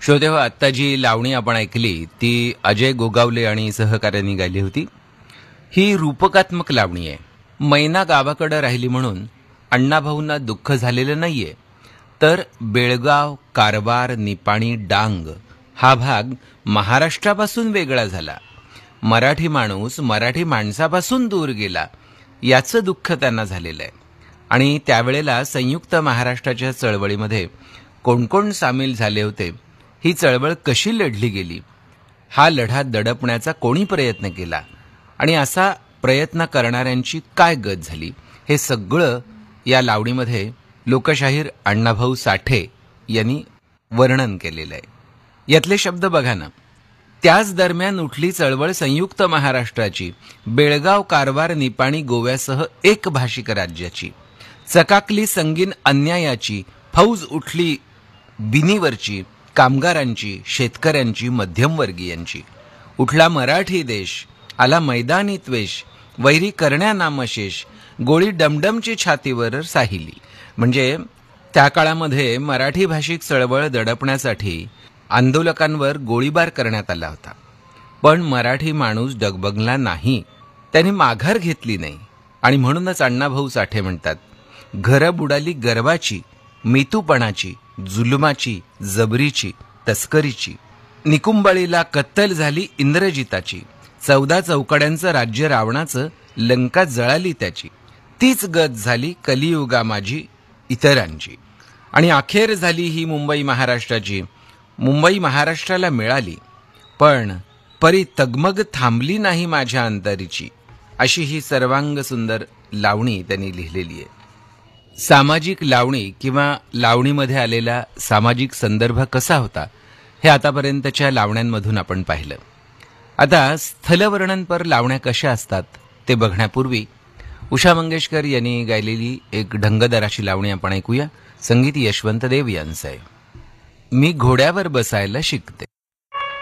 श्रोते हो, आत्ता जी लावणी आपण ऐकली ती अजय गोगावले आणि सहकार्यांनी गायली होती. ही रूपकात्मक लावणी आहे. मैना गावाकडे राहिली म्हणून अण्णाभाऊंना दुःख झालेलं नाहीये, तर बेळगाव, कारवार, निपाणी, डांग हा भाग महाराष्ट्रापासून वेगळा झाला, मराठी माणूस मराठी माणसापासून दूर गेला, याचं दुःख त्यांना झालेलं आहे. आणि त्यावेळेला संयुक्त महाराष्ट्राच्या चळवळीमध्ये कोण कोण सामील झाले होते, ही चळवळ कशी लढली गेली, हा लढा दडपण्याचा कोणी प्रयत्न केला आणि असा प्रयत्न करणाऱ्यांची काय गत झाली, हे सगळं या लावणीमध्ये लोकशाहीर अण्णाभाऊ साठे यांनी वर्णन केलेलं आहे. यातले शब्द बघा ना. त्याच दरम्यान उठली चळवळ संयुक्त महाराष्ट्राची, बेळगाव, कारवार, निपाणी, गोव्यासह एक भाषिक राज्याची. चकाकली संगीन अन्यायाची, फौज उठली बिनीवरची, कामगारांची, शेतकऱ्यांची, मध्यमवर्गीयांची. उठला मराठी देश, आला मैदानी त्वेष, वैरी करण्या नामशेष, गोळी डमडमची छातीवर साहिली. म्हणजे त्या काळामध्ये मराठी भाषिक चळवळ दडपण्यासाठी आंदोलकांवर गोळीबार करण्यात आला होता. पण मराठी माणूस डगबगला नाही, त्यांनी माघार घेतली नाही. आणि म्हणूनच अण्णाभाऊ साठे म्हणतात, घरं बुडाली गर्वाची, मितूपणाची, जुलमाची, जबरीची, तस्करीची. निकुंबळीला कत्तल झाली इंद्रजिताची, 14 चौकड्यांचं राज्य रावणाचं, लंका जळाली त्याची. तीच गत झाली कलियुगा माझी इतरांची. आणि अखेर झाली ही मुंबई महाराष्ट्राची. मुंबई महाराष्ट्राला मिळाली, पण परी तगमग थांबली नाही माझ्या अंतरीची. अशी ही सर्वांग सुंदर लावणी त्यांनी लिहिलेली आहे. सामाजिक लावणी किंवा लावणीमध्ये आलेला सामाजिक संदर्भ कसा होता, हे आतापर्यंतच्या लावण्यांमधून आपण पाहिलं. आता स्थलवर्णनपर लावण्या कशा असतात ते बघण्यापूर्वी उषा मंगेशकर यांनी गायलेली एक ढंगदराची लावणी आपण ऐकूया. संगीत यशवंत देव यांचं आहे. मी घोड्यावर बसायला शिकते.